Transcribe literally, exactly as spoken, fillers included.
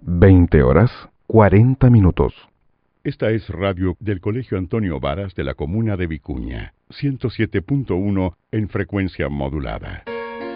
veinte horas, cuarenta minutos. Esta es radio del Colegio Antonio Varas de la comuna de Vicuña, ciento siete punto uno en frecuencia modulada.